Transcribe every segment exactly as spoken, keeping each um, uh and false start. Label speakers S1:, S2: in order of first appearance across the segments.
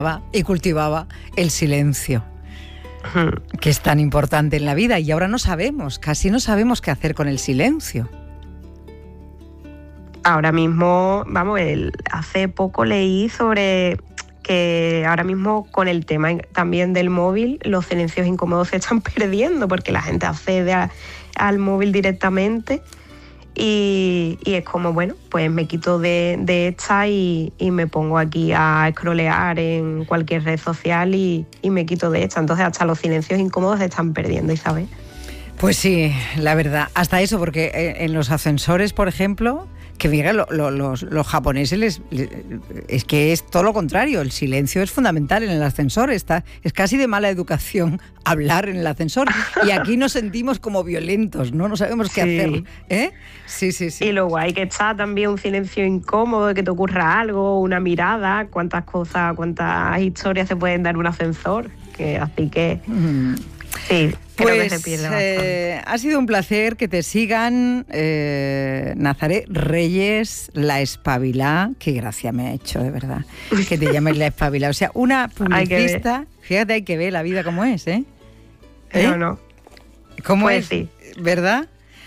S1: y cultivaba el silencio, que es tan importante en la vida, y ahora no sabemos, casi no sabemos qué hacer con el silencio.
S2: Ahora mismo, vamos, el, hace poco leí sobre que ahora mismo con el tema también del móvil, los silencios incómodos se están perdiendo porque la gente accede a, al móvil directamente. Y, y es como, bueno, pues me quito de, de esta y, y me pongo aquí a scrollear en cualquier red social y, y me quito de esta. Entonces hasta los silencios incómodos se están perdiendo, Isabel.
S1: Pues sí, la verdad. Hasta eso, porque en los ascensores, por ejemplo, que mira, lo, lo, los, los japoneses les, les, es que es todo lo contrario. El silencio es fundamental en el ascensor. Está, es casi de mala educación hablar en el ascensor. Y aquí nos sentimos como violentos, ¿no? No sabemos qué sí. hacer. ¿Eh? Sí, sí, sí.
S2: Y lo guay que está también un silencio incómodo, de que te ocurra algo, una mirada, cuántas cosas, cuántas historias se pueden dar en un ascensor. Que, así que... Mm. Sí,
S1: pues eh, ha sido un placer que te sigan eh, Nazaret Reyes, la espabilá. Qué gracia me ha hecho, de verdad, que te llames la espabilá. O sea, una publicista, fíjate, hay que ver la vida como es, ¿eh? ¿Eh?
S2: No, no.
S1: ¿Cómo
S2: pues
S1: es?
S2: Sí.
S1: ¿Verdad?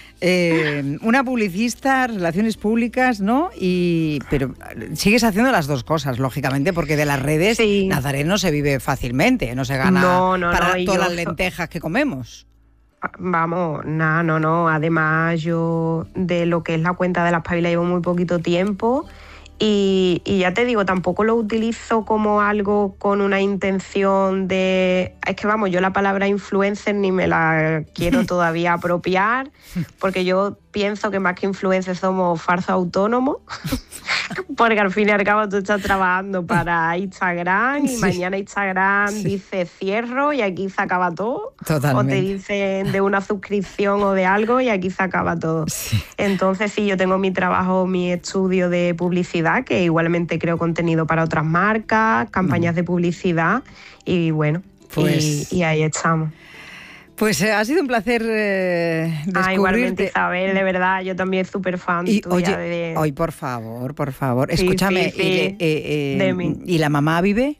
S1: Eh, una publicista, relaciones públicas, ¿no? Y pero sigues haciendo las dos cosas, lógicamente, porque de las redes sí. Nazaret no se vive fácilmente, no se gana
S2: no, no,
S1: para
S2: no,
S1: todas
S2: yo...
S1: las lentejas que comemos.
S2: Vamos, nada, no, no. Además, yo de lo que es la cuenta de la espabila llevo muy poquito tiempo. Y, y ya te digo, tampoco lo utilizo como algo con una intención de... Es que vamos, yo la palabra influencer ni me la quiero todavía apropiar, porque yo pienso que más que influencer somos falsos autónomos, porque al fin y al cabo tú estás trabajando para Instagram y sí. mañana Instagram sí. dice cierro y aquí se acaba todo.
S1: Totalmente.
S2: O te dicen de una suscripción o de algo y aquí se acaba todo.
S1: Sí.
S2: Entonces sí, yo tengo mi trabajo, mi estudio de publicidad, que igualmente creo contenido para otras marcas, campañas no. de publicidad y bueno, pues... y, y ahí estamos.
S1: Pues eh, ha sido un placer eh, descubrirte.
S2: Ah, igualmente, Isabel, de verdad, yo también súper fan
S1: y,
S2: tuya.
S1: Oye,
S2: de...
S1: hoy por favor, por favor,
S2: sí,
S1: escúchame,
S2: sí, sí,
S1: y, eh, eh,
S2: de mí.
S1: ¿y la mamá vive?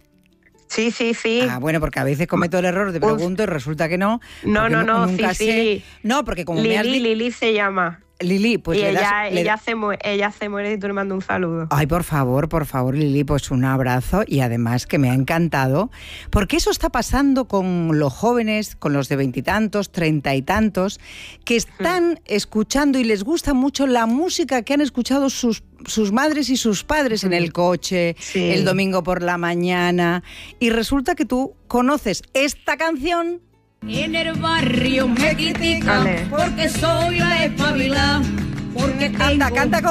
S2: Sí, sí, sí.
S1: Ah, bueno, porque a veces cometo el error, te pregunto y resulta que no.
S2: No, no, no,
S1: nunca
S2: sí,
S1: sé.
S2: sí.
S1: No, porque como
S2: Lili,
S1: me has dicho...
S2: Lili se llama.
S1: Lili, pues
S2: y
S1: le
S2: ella,
S1: das,
S2: ella,
S1: le...
S2: se muere, ella se muere y tú le mandas un saludo.
S1: Ay, por favor, por favor, Lili, pues un abrazo y además que me ha encantado, porque eso está pasando con los jóvenes, con los de veintitantos, treinta y tantos, que están escuchando y les gusta mucho la música que han escuchado sus, sus madres y sus padres en el coche, sí. el domingo por la mañana, y resulta que tú conoces esta canción.
S3: En el barrio me critican porque soy la espabilá, porque tengo...
S1: Canta, canta